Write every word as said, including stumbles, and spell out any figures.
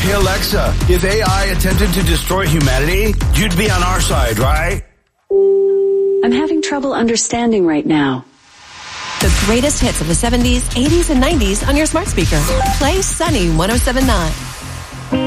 Hey Alexa, if A I attempted to destroy humanity, you'd be on our side, right? I'm having trouble understanding right now. The greatest hits of the seventies, eighties, and nineties on your smart speaker. Play Sunny one oh seven point nine.